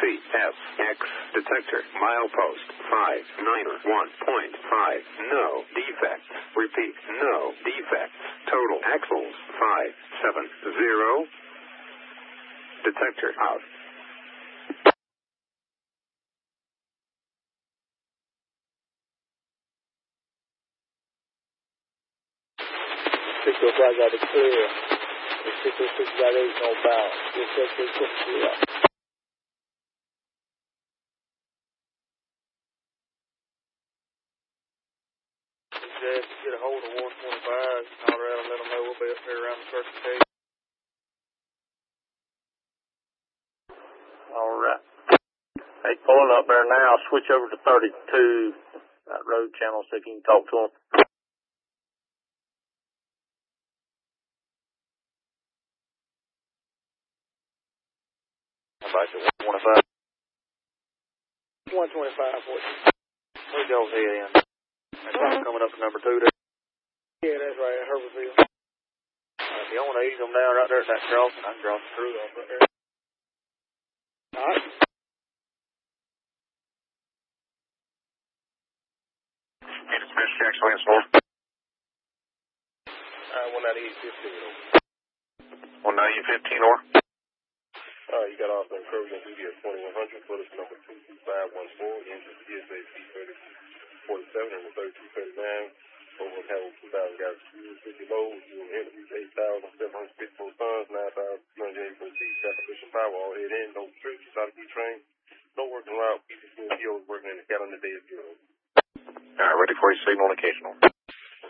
CFX detector milepost 591.5. No defects. Repeat, no defects. Total axles 570. Detector out. 605 got it clear. The 606 got 8 on bound. 606 put it up. Just get a hold of 125. Colorado, let them know we'll be up here around the circuit cage. All right. Hey, pulling up there now. Switch over to 32. That road channel so you can talk to them. About your 125. 125 for you. Where's y'all's head in? That's coming up to number 2 there. Yeah, that's right, at Herbertville. If you want to ease them down right there at that crossing, I can cross the crew off right there. Alright. It's Fish Jackson Lance North. 198.15 over. 198.15 or? You got off on curves on duty at 2100, footage number 22514, engine PSA C3047 and the 3239, over Hamilton 2000 guys.